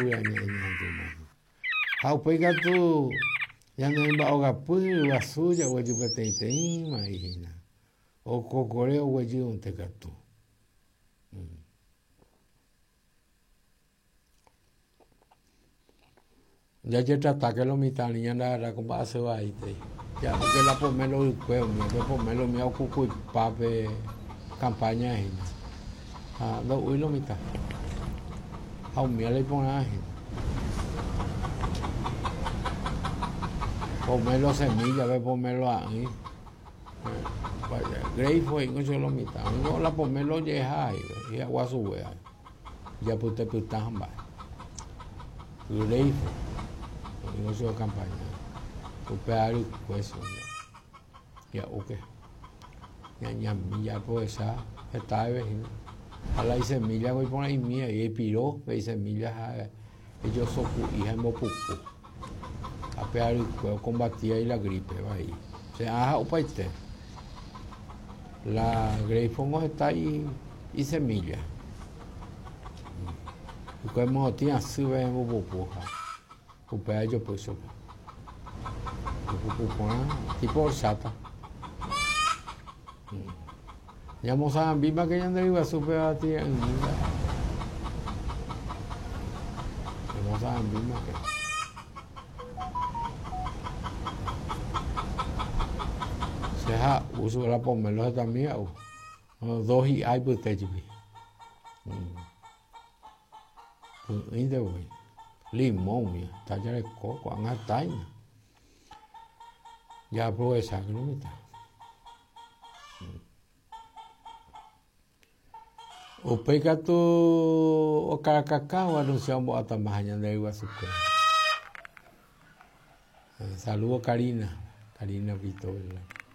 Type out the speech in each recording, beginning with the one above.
Haupega tu yanemba ogapu wasuya wajupatei maihina. O cocoreo wajun tegatu. Ya que trata que lo mitani ya nada como hace baite. Ya porque la pomelo el cuello, me pomelo me ocupo y pape campaña ahí. Ah, lo uy lo mitad. A un miel le pone ahí. Pomelo semilla, ve pomelo ahí. Grey fue no se lo mitad. No la pomelo ya ahí, y agua sube. Ya puta hamba. Grey no se campaña. Upeari pues ya oke. Ya pues está bien. A la semilla voy por ahí mía y piro, ve semillas ellos socu y hemos pupu. A pear combatía y la gripe va ahí. Se ha opaite. La greifongo está ahí y semilla. Y como tiene sube en pupu. Upea yo pues yo. Tipo horchata. Ya moza bimba que ya no iba a super a ti en vida. Moza bimba que. Seja uso la pomelo también o dos y hay botella. Inde voy. Limón, mía, talla de coco, anataina. Ya aprovecha que no me está. O pega tu o caracacao anunciamos a tamaño de igual su saludo Karina Victoria.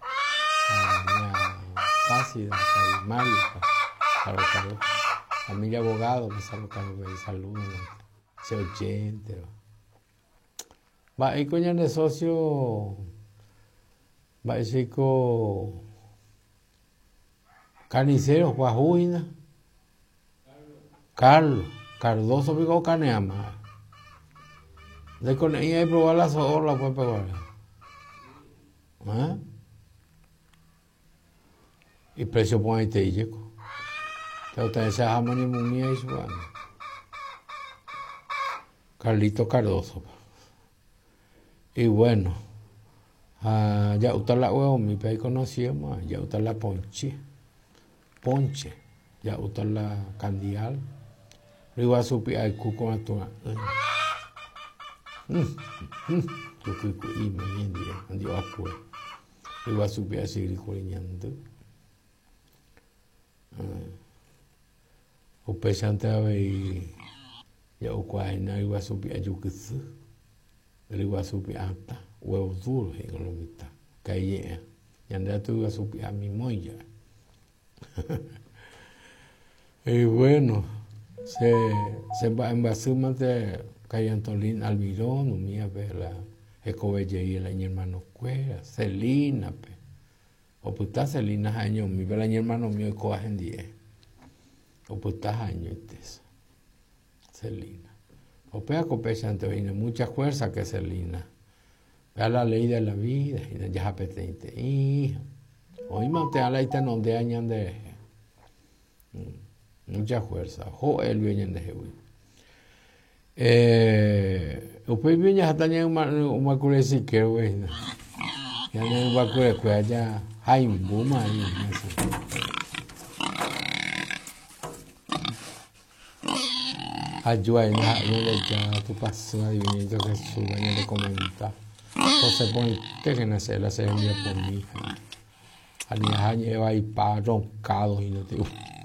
Casi Mario, salud. Familia abogado, me saludo. Se oyente. Va ahí coña de socio. Va a decir con carnicero, Juajuina. Carlos Cardoso Vigo Caneama. De con ella hay probar la zorra, pues pegar. ¿Ah? Y precio por ahí te llego. Entonces esa jamás ni mía y su Carlito Cardoso. Y bueno, ya usted la huevo, mi país conocíamos, ya usted la ponche, ya usted la candial. Luego a su pie al cuco a tu cuco y me endia, andio a cue. Luego a su pie a seguir coliñando. O pesante a ver ya o cuaina luego a su pie a yuquesu. Luego a su pie hasta huevos duros en la mitad. Calle, y andaba tú a su pie a mi moya. Y bueno. Se va en basumante Calle Antolín Almirón, mía vela, Ecobelle y el año hermano Cuera, Celina, o puta Celina año, mi vela año hermano mío coajen 10, o puta año este, Celina. O pea copecha ante tiene mucha fuerza que Celina. Vea la ley de la vida, y ya apetente, hijo. Hoy mate a la ita no de año de mucha fuerza. Joel viene de Jehová. Después viene hasta ya un macure si quiero ver. Ya no un macure que allá Jaime Buma ahí. Ayuda en la ya tu paso adivinando que su baño de comentar. Entonces pone que nace la semilla por mi hija. Al lleva ahí para roncados y no te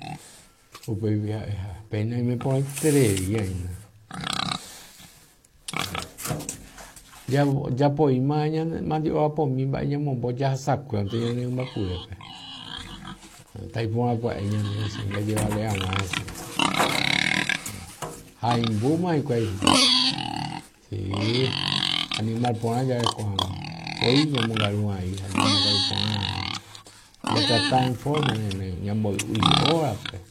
pena y me pone 3 días. Ya por mañana, más yo por mí, vaya, voy a sacar antes de ir a un vacuna. Está ahí por la cuella, ya llevarle a más. Hay un boom y cuál. Sí, animal por allá de cuando. Hoy ya me agarró ahí, ya está en forma, ya voy a